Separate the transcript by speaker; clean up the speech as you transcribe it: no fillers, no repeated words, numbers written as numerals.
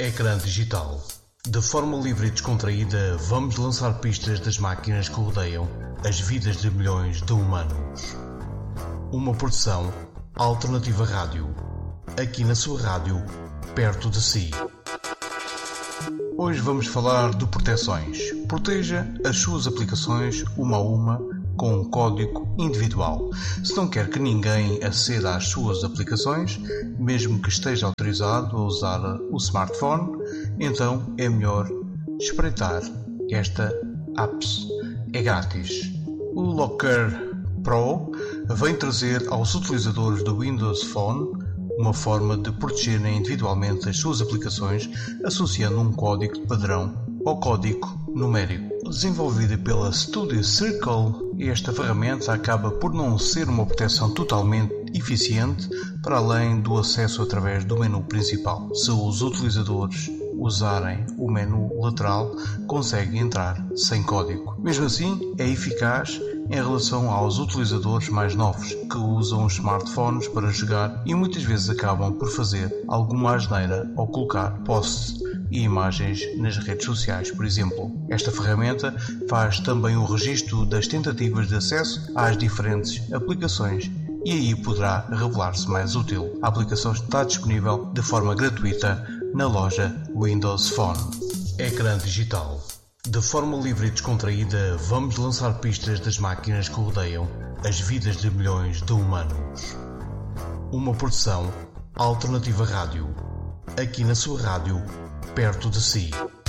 Speaker 1: Ecrã digital. De forma livre e descontraída, vamos lançar pistas das máquinas que rodeiam as vidas de milhões de humanos. Uma produção Alternativa Rádio. Aqui na sua rádio, perto de si. Hoje vamos falar de proteções. Proteja as suas aplicações uma a uma com um código individual. Se não quer que ninguém aceda às suas aplicações, mesmo que esteja autorizado a usar o smartphone, então é melhor espreitar esta apps. É grátis. O Locker Pro vem trazer aos utilizadores do Windows Phone uma forma de protegerem individualmente as suas aplicações associando um código de padrão ou código numérico. Desenvolvida pela Studio Circle, esta ferramenta acaba por não ser uma proteção totalmente eficiente para além do acesso através do menu principal. Se os utilizadores usarem o menu lateral, conseguem entrar sem código. Mesmo assim, é eficaz em relação aos utilizadores mais novos que usam os smartphones para jogar e muitas vezes acabam por fazer alguma asneira ao colocar posts e imagens nas redes sociais, por exemplo. Esta ferramenta faz também o registro das tentativas de acesso às diferentes aplicações e aí poderá revelar-se mais útil. A aplicação está disponível de forma gratuita na loja Windows Phone. Ecrã digital. De forma livre e descontraída, vamos lançar pistas das máquinas que rodeiam as vidas de milhões de humanos. Uma produção Alternativa Rádio. Aqui na sua rádio, perto de si.